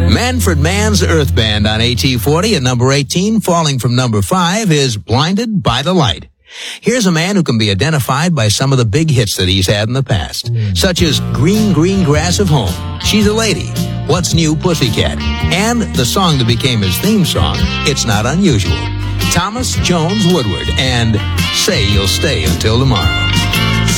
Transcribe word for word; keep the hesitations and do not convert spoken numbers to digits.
Manfred Mann's Earth Band on A T forty at number eighteen. Falling from number five is Blinded by the Light. Here's a man who can be identified by some of the big hits that he's had in the past, such as Green, Green Grass of Home, She's a Lady, What's New, Pussycat, and the song that became his theme song, It's Not Unusual. Thomas Jones Woodward and Say You'll Stay Until Tomorrow.